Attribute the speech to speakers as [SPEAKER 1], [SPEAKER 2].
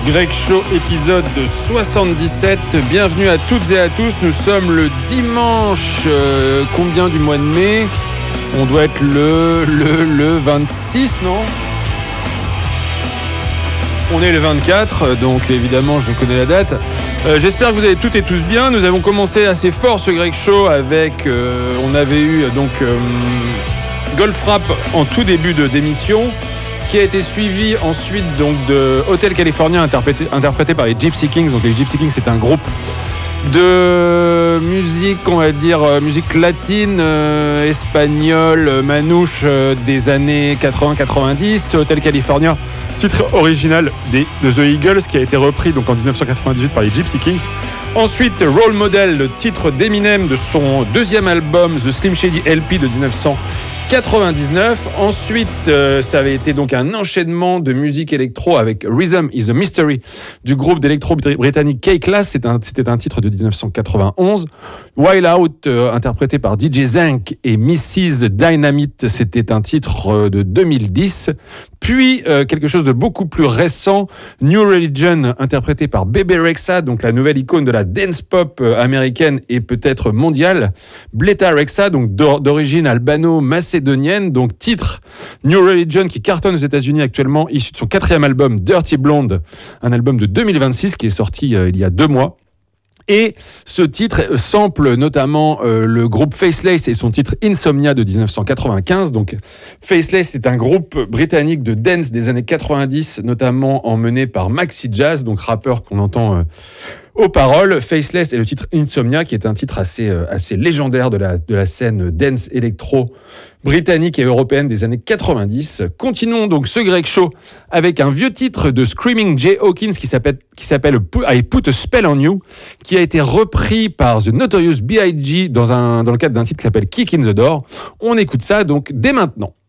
[SPEAKER 1] Greg Show, épisode 77. Bienvenue à toutes et à tous. Nous sommes le dimanche, combien du mois de mai ? On doit être le 26, non ? On est le 24, donc évidemment je connais la date. J'espère que vous allez toutes et tous bien. Nous avons commencé assez fort ce Greg Show avec... on avait eu donc Goldfrapp en tout début d'émission, qui a été suivi ensuite donc de Hotel California interprété par les Gypsy Kings. Donc les Gypsy Kings, c'est un groupe de musique, on va dire musique latine, espagnole, manouche des années 80-90. Hotel California, titre original de The Eagles, qui a été repris donc en 1998 par les Gypsy Kings. Ensuite, Role Model, le titre d'Eminem de son deuxième album The Slim Shady LP de 1999. Ensuite, ça avait été donc un enchaînement de musique électro avec Rhythm is a Mystery du groupe d'électro britannique K-Class. C'était un titre de 1991. Wild Out, interprété par DJ Zank et Mrs. Dynamite, c'était un titre de 2010. Puis, quelque chose de beaucoup plus récent, New Religion, interprété par Bebe Rexha, donc la nouvelle icône de la dance pop américaine et peut-être mondiale. Bleta Rexha, donc d'origine albano-macédonienne, donc titre New Religion qui cartonne aux États-Unis actuellement, issu de son 4e album Dirty Blonde, un album de 2026 qui est sorti il y a 2 mois. Et ce titre sample notamment le groupe Faceless et son titre Insomnia de 1995. Donc Faceless, c'est un groupe britannique de dance des années 90, notamment emmené par Maxi Jazz, donc rappeur qu'on entend aux paroles. Faceless et le titre Insomnia, qui est un titre assez légendaire de la scène dance électro britannique et européenne des années 90. Continuons donc ce Greg Show avec un vieux titre de Screaming Jay Hawkins qui s'appelle I Put a Spell on You, qui a été repris par The Notorious B.I.G. dans le cadre d'un titre qui s'appelle Kick in the Door. On écoute ça donc dès maintenant.